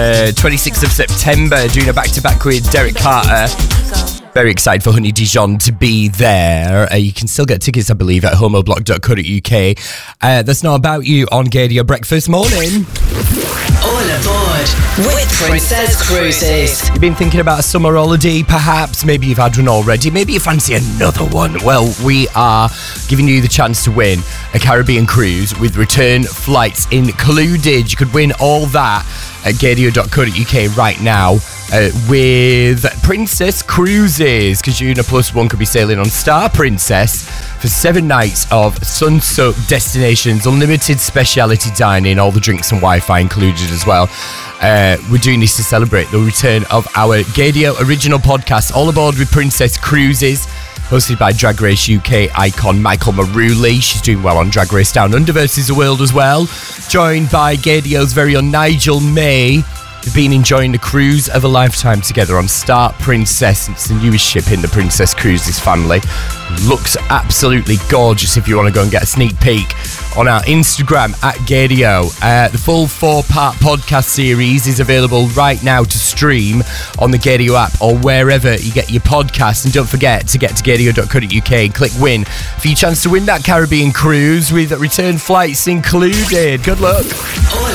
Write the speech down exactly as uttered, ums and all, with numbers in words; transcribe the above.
the twenty-sixth of September, doing a back-to-back with Derek Carter. Very excited for Honey Dijon to be there. Uh, you can still get tickets, I believe, at homoblock dot co dot uk. Uh, that's Not About You on Gaydio Breakfast Morning. All aboard with Princess Cruises. You've been thinking about a summer holiday, perhaps? Maybe you've had one already. Maybe you fancy another one. Well, we are giving you the chance to win a Caribbean cruise with return flights included. You could win all that at gaydio dot co dot uk right now. Uh, with Princess Cruises, because you and a plus one could be sailing on Star Princess for seven nights of sun-soaked destinations, unlimited speciality dining, all the drinks and Wi-Fi included as well. Uh, we're doing this to celebrate the return of our Gaydio original podcast, All Aboard with Princess Cruises, hosted by Drag Race U K icon Michael Maruli. She's doing well on Drag Race Down Under versus the World as well. Joined by Gaydio's very own Nigel May. They've been enjoying the cruise of a lifetime together on Star Princess. It's the newest ship in the Princess Cruises family. Looks absolutely gorgeous if you want to go and get a sneak peek on our Instagram at Gaydio. Uh, the full four-part podcast series is available right now to stream on the Gaydio app or wherever you get your podcasts. And don't forget to get to gaydio dot co dot uk and click win for your chance to win that Caribbean cruise with return flights included. Good luck.